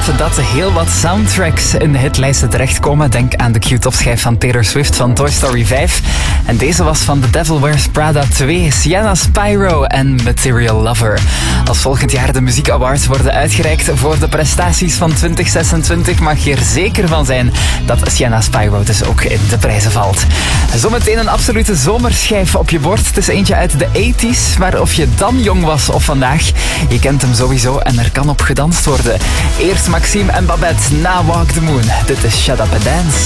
dat heel wat soundtracks in de hitlijsten terechtkomen. Denk aan de Q-top-schijf van Taylor Swift van Toy Story 5. En deze was van The Devil Wears Prada 2, Sienna Spyro en Material Lover. Als volgend jaar de Muziek Awards worden uitgereikt voor de prestaties van 2026, mag je er zeker van zijn dat Sienna Spyro dus ook in de prijzen valt. Zometeen een absolute zomerschijf op je bord. Het is eentje uit de 80s, maar of je dan jong was of vandaag, je kent hem sowieso en er kan op gedanst worden. Eerst Maxime en Babette na Walk the Moon. Dit is Shut Up and Dance.